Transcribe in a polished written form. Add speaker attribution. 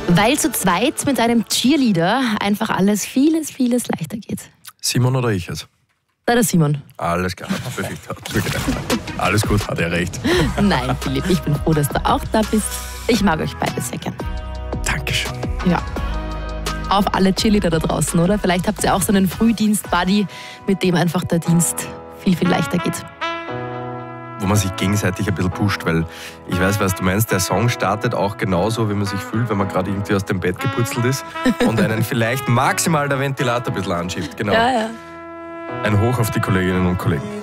Speaker 1: Weil zu zweit mit einem Cheerleader einfach alles vieles leichter geht.
Speaker 2: Simon oder ich jetzt?
Speaker 1: Da der Simon.
Speaker 2: Alles klar, perfekt. Alles gut, hat er recht.
Speaker 1: Nein, Philipp, ich bin froh, dass du auch da bist. Ich mag euch beide sehr gern.
Speaker 2: Dankeschön.
Speaker 1: Ja. Auf alle Cheerleader da draußen, oder? Vielleicht habt ihr auch so einen Frühdienst-Buddy, mit dem einfach der Dienst viel leichter geht.
Speaker 2: Wo man sich gegenseitig ein bisschen pusht, weil ich weiß, was du meinst, der Song startet auch genauso, wie man sich fühlt, wenn man gerade irgendwie aus dem Bett geputzelt ist und einen vielleicht maximal der Ventilator ein bisschen anschiebt. Genau.
Speaker 1: Ja.
Speaker 2: Ein Hoch auf die Kolleginnen und Kollegen.